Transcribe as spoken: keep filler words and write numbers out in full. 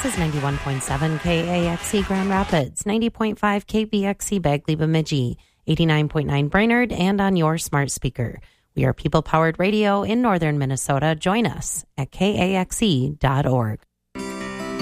This is ninety-one point seven K A X E Grand Rapids, ninety point five K B X E Bagley Bemidji, eighty-nine point nine Brainerd, and on your smart speaker. We are people-powered radio in northern Minnesota. Join us at K A X E dot org.